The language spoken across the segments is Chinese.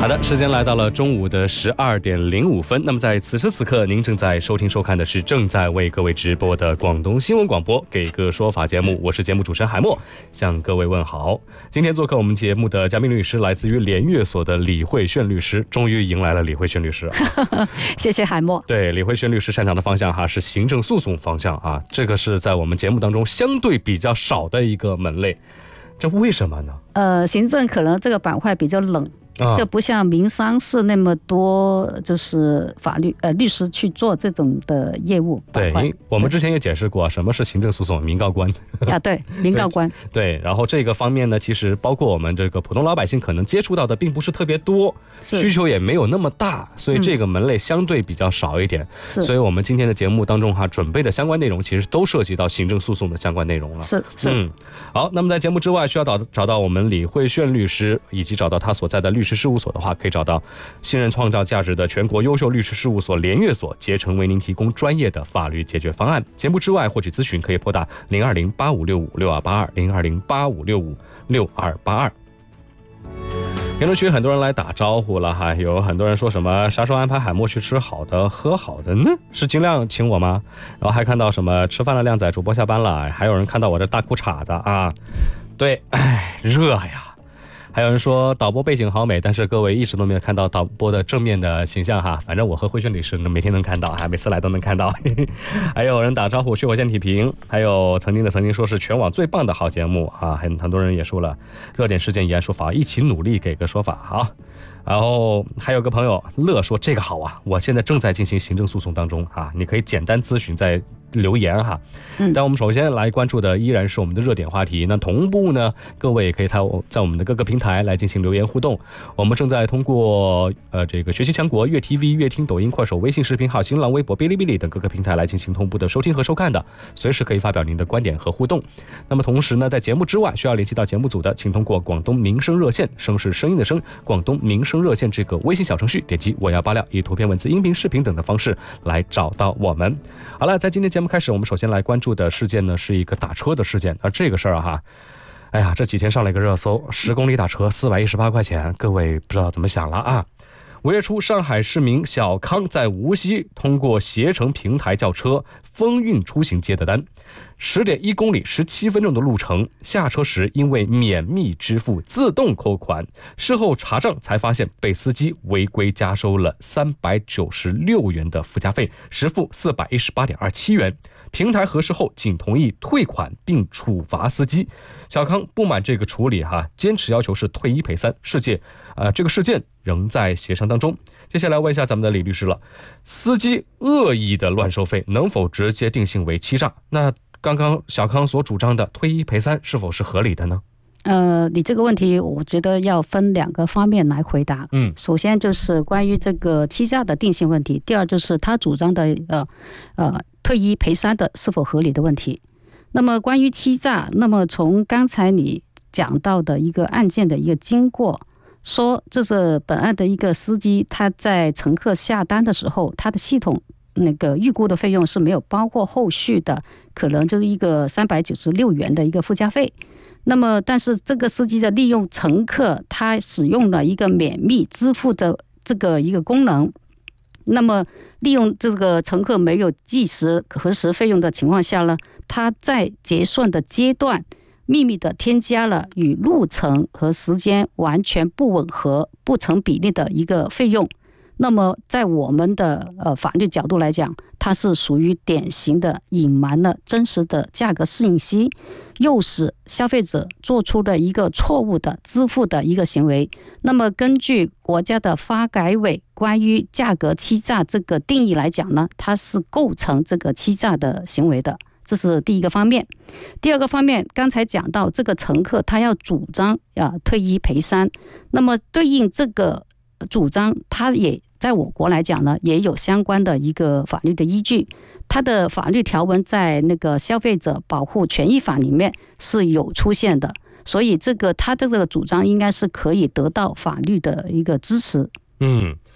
好的，时间来到了中午的12:05。那么在此时此刻，您正在收听收看的是正在为各位直播的广东新闻广播给个说法节目，我是节目主持人海默，向各位问好。今天做客我们节目的嘉宾律师来自于联悦所的李慧炫律师，终于迎来了李慧炫律师谢谢海默。 对，李慧炫律师擅长的方向是行政诉讼方向这个是在我们节目当中相对比较少的一个门类，这为什么呢？ 行政可能这个板块比较冷，就不像民商事那么多，就是法律律师去做这种的业务。 对，我们之前也解释过什么是行政诉讼，民告官对，民告官对，然后这个方面呢，其实包括我们这个普通老百姓可能接触到的并不是特别多，需求也没有那么大，所以这个门类相对比较少一点。所以我们今天的节目当中准备的相关内容其实都涉及到行政诉讼的相关内容了。 是好，那么在节目之外需要找到我们李慧炫律师，以及找到他所在的律师事务所的话，可以找到信任创造价值的全国优秀律师事务所联悦所，竭诚为您提供专业的法律解决方案。节目之外获取咨询可以拨打020-8565-6282 评论区很多人来打招呼了有很多人说什么啥时候安排海默去吃好的喝好的呢？是尽量请我吗？然后还看到什么吃饭了靓仔主播下班了，还有人看到我这大裤衩子对，热呀。还有人说导播背景好美，但是各位一直都没有看到导播的正面的形象反正我和慧炫律师每天能看到每次来都能看到还有人打招呼血火线体评，还有曾经说是全网最棒的好节目很多人也说了热点事件以案说法，一起努力给个说法好。然后还有个朋友乐说这个好我现在正在进行行政诉讼当中你可以简单咨询在留言但我们首先来关注的依然是我们的热点话题。那同步呢，各位也可以在我们的各个平台来进行留言互动。我们正在通过这个学习强国、粤 TV、粤听、抖音、快手、微信视频号、新浪微博、哔哩哔哩等各个平台来进行同步的收听和收看的，随时可以发表您的观点和互动。那么同时呢，在节目之外需要联系到节目组的，请通过广东民生热线，声是声音的声，广东民生热线这个微信小程序，点击我要爆料，以图片、文字、音频、视频等的方式来找到我们。好了，在今天节目开始，我们首先来关注的事件呢，是一个打车的事件。而这个事儿哎呀，这几天上了一个热搜，10公里打车418块钱，各位不知道怎么想了5月初，上海市民小康在无锡通过携程平台叫车，风韵出行接的单，10.1公里17分钟的路程，下车时因为免密支付自动扣款，事后查账才发现被司机违规加收了396元的附加费，实付418.27元。平台核实后仅同意退款并处罚司机。小康不满这个处理坚持要求是退1赔3，这个事件仍在协商当中。接下来问一下咱们的李律师了，司机恶意的乱收费能否直接定性为欺诈？那刚刚小康所主张的退1赔3是否是合理的呢？ 你这个问题我觉得要分2个方面来回答。首先就是关于这个欺诈的定性问题，第二就是他主张的退1赔3的是否合理的问题。那么关于欺诈，那么从刚才你讲到的一个案件的一个经过，说这是本案的一个司机，他在乘客下单的时候，他的系统那个预估的费用是没有包括后续的，可能就是一个396元的一个附加费。那么但是这个司机的利用乘客他使用了一个免密支付的这个一个功能，那么利用这个乘客没有计时核实费用的情况下呢，他在结算的阶段秘密的添加了与路程和时间完全不吻合、不成比例的一个费用。那么在我们的法律角度来讲，它是属于典型的隐瞒了真实的价格信息，诱使消费者做出的一个错误的支付的一个行为。那么根据国家的发改委关于价格欺诈这个定义来讲呢，它是构成这个欺诈的行为的，这是第一个方面。第二个方面，刚才讲到这个乘客他要主张退1赔3，那么对应这个主张，他也在我国来讲呢，也有相关的一个法律的依据。它的法律条文在那个消费者保护权益法里面是有出现的，所以他这个主张应该是可以得到法律的一个支持。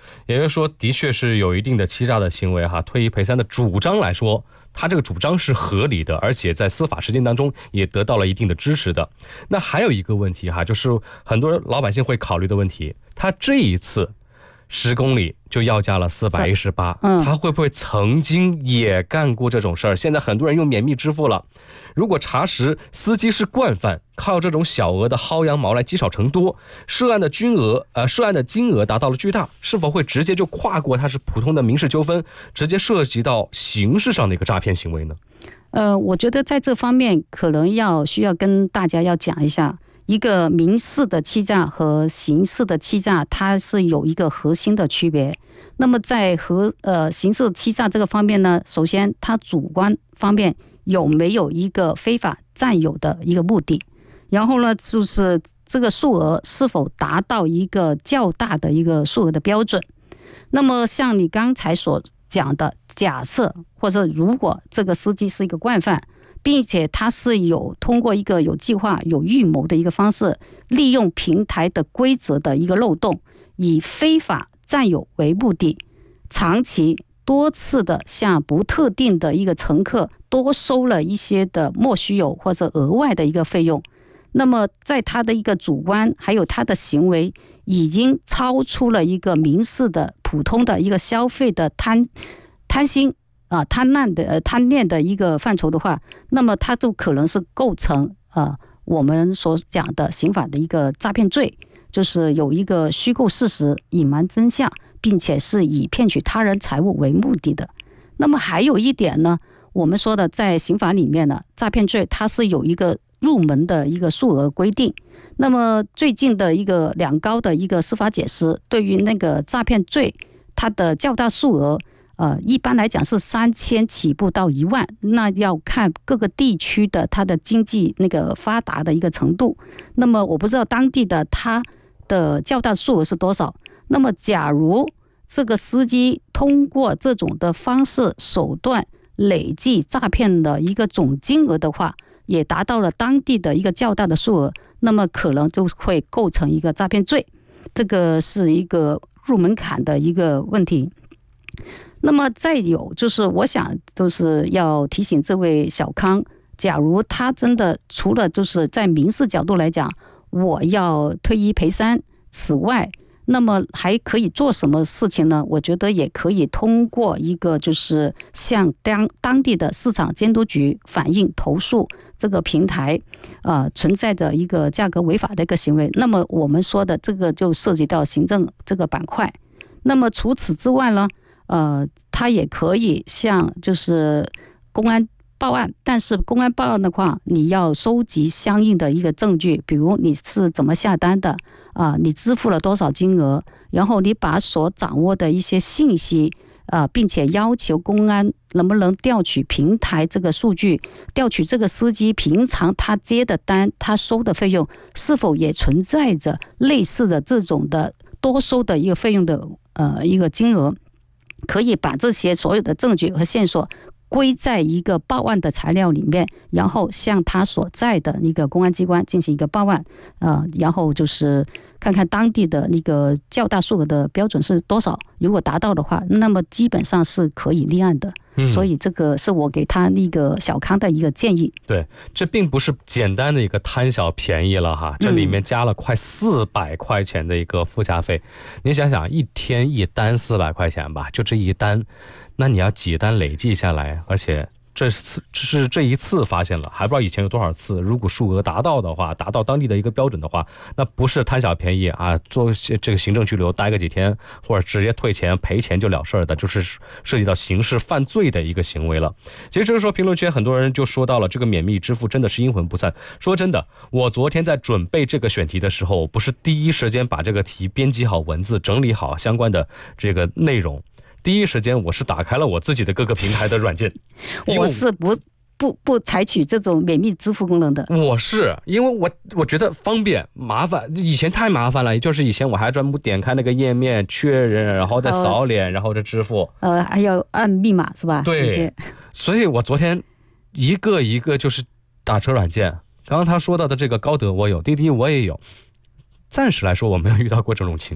也就是说的确是有一定的欺诈的行为哈。退一赔三的主张来说，他这个主张是合理的，而且在司法实践当中也得到了一定的支持的。那还有一个问题哈，就是很多老百姓会考虑的问题，他这一次10公里就要价了418，他会不会曾经也干过这种事儿？现在很多人用免密支付了，如果查实司机是惯犯，靠这种小额的薅羊毛来积少成多，涉案的金额达到了巨大，是否会直接就跨过它是普通的民事纠纷，直接涉及到刑事上的一个诈骗行为呢？ 我觉得在这方面可能需要跟大家要讲一下，一个民事的欺诈和刑事的欺诈，它是有一个核心的区别。那么在刑事欺诈这个方面呢，首先它主观方面有没有一个非法占有的一个目的，然后呢就是这个数额是否达到一个较大的一个数额的标准。那么像你刚才所讲的，假设或者如果这个司机是一个惯犯，并且他是有通过一个有计划有预谋的一个方式，利用平台的规则的一个漏洞，以非法占有为目的，长期多次的向不特定的一个乘客多收了一些的莫须有或者额外的一个费用，那么在他的一个主观还有他的行为已经超出了一个民事的普通的一个消费的贪心贪念的一个范畴的话，那么它就可能是构成我们所讲的刑法的一个诈骗罪，就是有一个虚构事实、隐瞒真相，并且是以骗取他人财物为目的的。那么还有一点呢，我们说的在刑法里面呢，诈骗罪它是有一个入门的一个数额规定。那么最近的一个两高的一个司法解释，对于那个诈骗罪，它的较大数额一般来讲是3000起步到1万，那要看各个地区的它的经济那个发达的一个程度。那么我不知道当地的它的较大数额是多少。那么假如这个司机通过这种的方式手段累计诈骗的一个总金额的话，也达到了当地的一个较大的数额，那么可能就会构成一个诈骗罪，这个是一个入门槛的一个问题。那么再有就是我想就是要提醒这位小康，假如他真的除了就是在民事角度来讲我要退一赔三，此外那么还可以做什么事情呢？我觉得也可以通过一个就是向当地的市场监督局反映投诉这个平台存在着一个价格违法的一个行为。那么我们说的这个就涉及到行政这个板块。那么除此之外呢，他也可以向就是公安报案，但是公安报案的话，你要收集相应的一个证据，比如你是怎么下单的你支付了多少金额，然后你把所掌握的一些信息并且要求公安能不能调取平台这个数据，调取这个司机平常他接的单，他收的费用是否也存在着类似的这种的多收的一个费用的一个金额，可以把这些所有的证据和线索归在一个报案的材料里面，然后向他所在的一个公安机关进行一个报案，然后就是看看当地的那个较大数额的标准是多少，如果达到的话，那么基本上是可以立案的。所以这个是我给他那个小康的一个建议。 对，这并不是简单的一个贪小便宜了哈，这里面加了快400块钱的一个附加费。你想想，一天一单400块钱吧，就这一单，那你要几单累计下来，而且这是这一次发现了，还不知道以前有多少次。如果数额达到的话，达到当地的一个标准的话，那不是贪小便宜做这个行政拘留待个几天，或者直接退钱赔钱就了事儿的，就是涉及到刑事犯罪的一个行为了。其实这个时候评论区很多人就说到了，这个免密支付真的是阴魂不散。说真的，我昨天在准备这个选题的时候，不是第一时间把这个题编辑好文字，整理好相关的这个内容，第一时间我是打开了我自己的各个平台的软件。 我是不采取这种免密支付功能的。 我是因为我觉得方便麻烦，以前太麻烦了，就是以前我还专门点开那个页面确认，然后再扫脸，然后再支付， 还要按密码是吧？ 对，所以我昨天一个一个就是打车软件。刚刚他说到的这个高德我有，滴滴我也有，暂时来说我没有遇到过这种情况。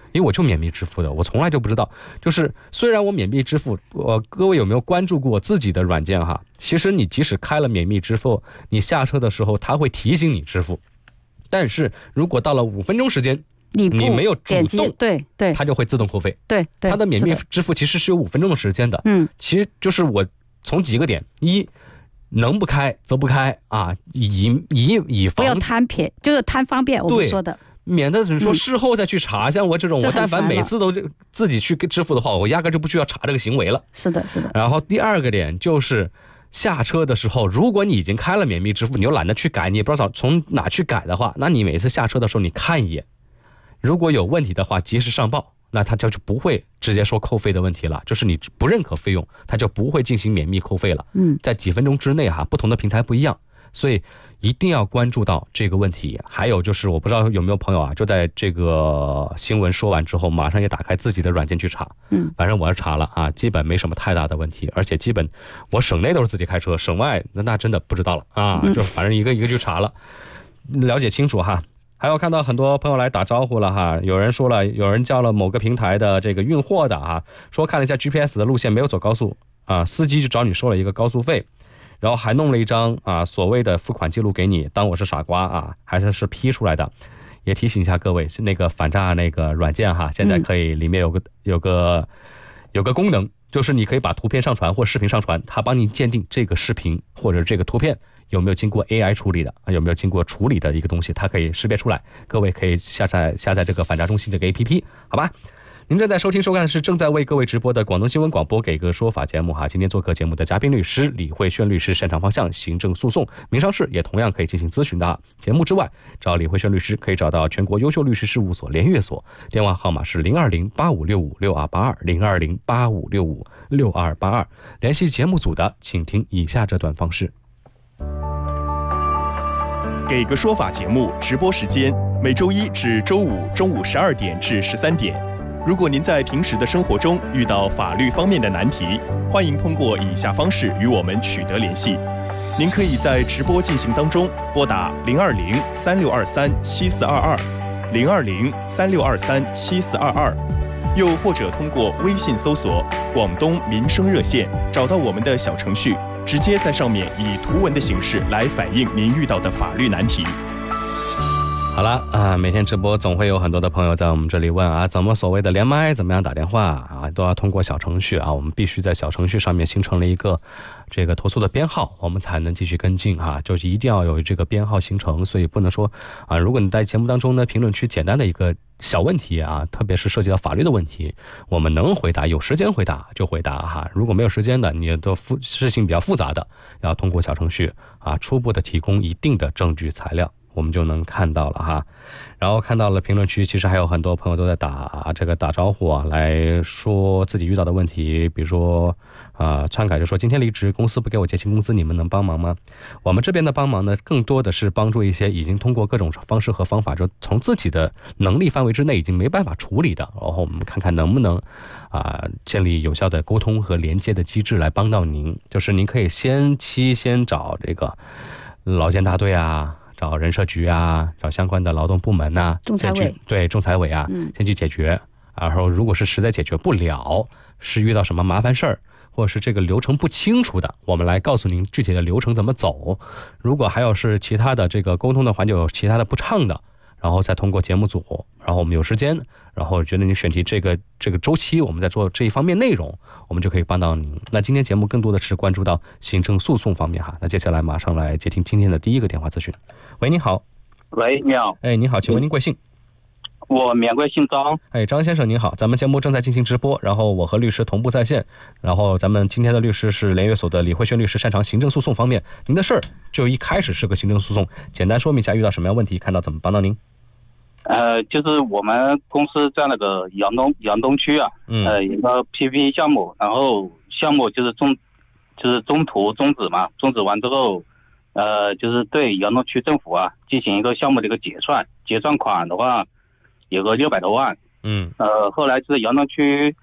因为我就免密支付的，我从来就不知道。就是虽然我免密支付，各位有没有关注过自己的软件哈？其实你即使开了免密支付，你下车的时候它会提醒你支付，但是如果到了5分钟时间，你没有主动， 对， 它就会自动扣费。 对， 它的免密支付其实是有5分钟的时间的。其实就是我从几个点，一，能不开则不开啊，以防不要贪便宜，就是贪方便，我们说的。 免得你说事后再去查，像我这种，我但凡每次都自己去支付的话，我压根就不需要查这个行为了。 是的。 然后第二个点就是下车的时候，如果你已经开了免密支付，你又懒得去改，你也不知道从哪去改的话，那你每次下车的时候你看一眼，如果有问题的话及时上报，那他就不会直接说扣费的问题了，就是你不认可费用，他就不会进行免密扣费了。在几分钟之内不同的平台不一样，所以一定要关注到这个问题。还有就是我不知道有没有朋友就在这个新闻说完之后马上也打开自己的软件去查。反正我是查了基本没什么太大的问题，而且基本我省内都是自己开车，省外那真的不知道了就反正一个一个去查了，了解清楚哈。还有看到很多朋友来打招呼了有人说了，有人叫了某个平台的这个运货的说看了一下 GPS 的路线没有走高速司机就找你收了一个高速费，然后还弄了一张所谓的付款记录给你，当我是傻瓜还是 P 出来的。也提醒一下各位，那个反诈那个软件现在可以里面有个功能，就是你可以把图片上传或视频上传，它帮你鉴定这个视频或者这个图片有没有经过 AI 处理的，有没有经过处理的一个东西，它可以识别出来。各位可以下载这个反诈中心这个 APP， 好吧？您正在收听收看的是正在为各位直播的广东新闻广播给个说法节目今天做客节目的嘉宾律师李慧轩律师，擅长方向行政诉讼、民商事，也同样可以进行咨询的节目之外，找李慧轩律师可以找到全国优秀律师事务所联约所，电话号码是020-8565-6282，020-8565-6282。联系节目组的请听以下这段方式。 给个说法节目直播时间每周一至周五中午12点至13点。如果您在平时的生活中遇到法律方面的难题，欢迎通过以下方式与我们取得联系。您可以在直播进行当中拨打020-3623-7422，020-3623-7422，又或者通过微信搜索广东民生热线，找到我们的小程序，直接在上面以图文的形式来反映您遇到的法律难题。 好了每天直播总会有很多的朋友在我们这里问怎么所谓的连麦，怎么样打电话都要通过小程序我们必须在小程序上面形成了一个这个投诉的编号，我们才能继续跟进就是一定要有这个编号形成，所以不能说如果你在节目当中呢评论区简单的一个小问题特别是涉及到法律的问题，我们能回答，有时间回答就回答如果没有时间的，你的事情比较复杂的，要通过小程序初步的提供一定的证据材料，我们就能看到了然后看到了评论区，其实还有很多朋友都在打招呼来说自己遇到的问题，比如说篡改就说今天离职，公司不给我结清工资，你们能帮忙吗？我们这边的帮忙呢，更多的是帮助一些已经通过各种方式和方法，就从自己的能力范围之内已经没办法处理的，然后我们看看能不能建立有效的沟通和连接的机制来帮到您。就是您可以先找这个劳监大队找人社局找相关的劳动部门仲裁委， 对，仲裁委先去解决。然后如果是实在解决不了，是遇到什么麻烦事儿，或者是这个流程不清楚的，我们来告诉您具体的流程怎么走。如果还有是其他的这个沟通的环节有其他的不畅的，然后再通过节目组，然后我们有时间，然后觉得你选题这个周期我们在做这一方面内容，我们就可以帮到您。那今天节目更多的是关注到行政诉讼方面那接下来马上来接听今天的第一个电话咨询。喂，你好。 喂，你好。 你好，请问您贵姓？ 我免贵姓张。 张先生您好，咱们节目正在进行直播，然后我和律师同步在线，然后咱们今天的律师是联约所的李慧轩律师，擅长行政诉讼方面。您的事儿就一开始是个行政诉讼，简单说明一下遇到什么样问题，看到怎么帮到您。 就是我们公司在那个杨东区有个 PP 项目，然后项目就是中途终止嘛，终止完之后就是对杨东区政府进行一个项目的一个结算款的话有个600多万。后来是杨东区